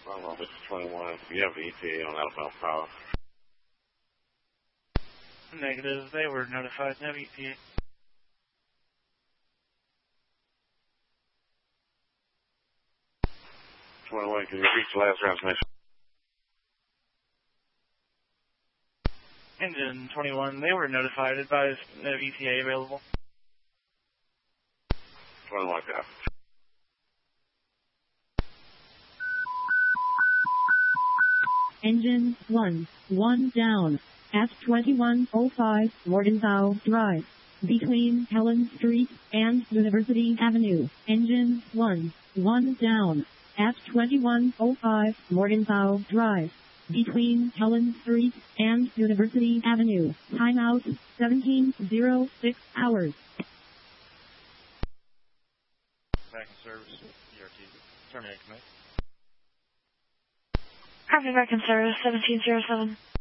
This is 21. You have the ETA on outbound power. Negative. They were notified. No ETA. Can you repeat the last transmission? Engine 21, they were notified. Advised no ETA available. 21, yeah. Engine 1 down at 2105 Morgenthau Drive between Helen Street and University Avenue. Engine 1 down at 2105 Morgenthau Drive between Helen Street and University Avenue. Timeout 17:06 hours. Back in service. ERT. Terminate commit. Copy, back in service 1707.